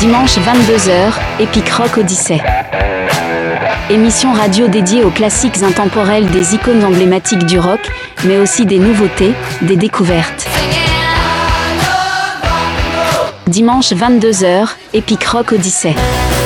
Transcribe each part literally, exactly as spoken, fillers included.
Dimanche vingt-deux heures, Epic Rock Odyssey. Émission radio dédiée aux classiques intemporels des icônes emblématiques du rock, mais aussi des nouveautés, des découvertes. Dimanche vingt-deux heures, Epic Rock Odyssey.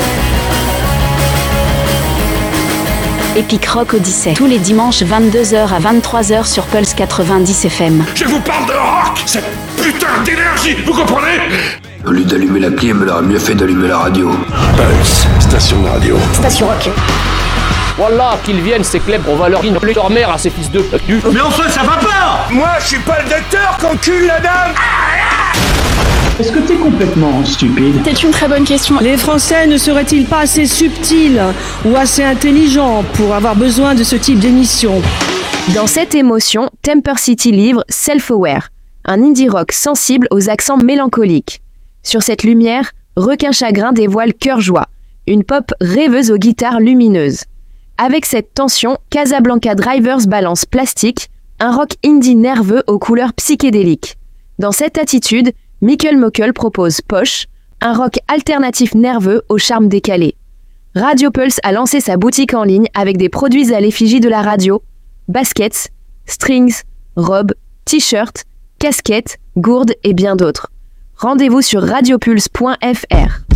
Epic Rock Odyssey. Tous les dimanches vingt-deux heures à vingt-trois heures sur Pulse quatre-vingt-dix F M. Je vous parle de rock, cette putain d'énergie, vous comprenez? Au lieu d'allumer la clim, elle aurait mieux fait d'allumer la radio. Pulse, station de radio. Station rock. Voilà, qu'ils viennent, ces clèbres, on va leur innoler leur mère à ces fils de pute. Mais enfin, ça va pas! Moi, je suis pas le docteur qu'encule la dame. Est-ce que t'es complètement stupide? C'est une très bonne question. Les Français ne seraient-ils pas assez subtils ou assez intelligents pour avoir besoin de ce type d'émission? Dans cette émotion, Temper City livre Self-Aware, un indie rock sensible aux accents mélancoliques. Sur cette lumière, Requin Chagrin dévoile Cœur Joie, une pop rêveuse aux guitares lumineuses. Avec cette tension, Casablanca Drivers balance Plastique, un rock indie nerveux aux couleurs psychédéliques. Dans cette attitude, Michael Mokel propose Poche, un rock alternatif nerveux au charme décalé. Radio Pulse a lancé sa boutique en ligne avec des produits à l'effigie de la radio, baskets, strings, robes, t-shirts, casquettes, gourdes et bien d'autres. Rendez-vous sur radiopulse point f r.